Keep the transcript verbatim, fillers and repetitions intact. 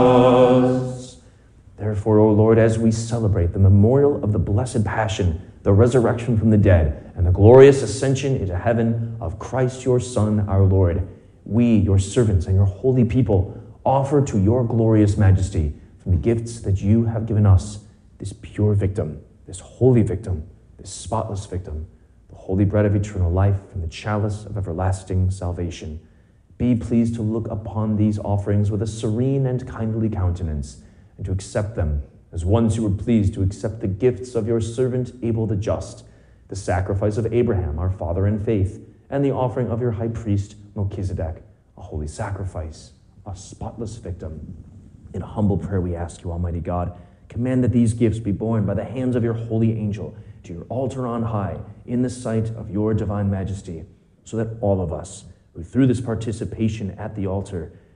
Therefore, O Lord, as we celebrate the memorial of the blessed Passion, the resurrection from the dead, and the glorious ascension into heaven of Christ your Son, our Lord, we, your servants and your holy people, offer to your glorious majesty from the gifts that you have given us this pure victim, this holy victim, this spotless victim, the holy bread of eternal life and the chalice of everlasting salvation. Be pleased to look upon these offerings with a serene and kindly countenance, and to accept them as ones who were pleased to accept the gifts of your servant Abel the just, the sacrifice of Abraham, our father in faith, and the offering of your high priest Melchizedek, a holy sacrifice, a spotless victim. In humble prayer we ask you, Almighty God, command that these gifts be borne by the hands of your holy angel to your altar on high in the sight of your divine majesty, so that all of us, who through this participation at the altar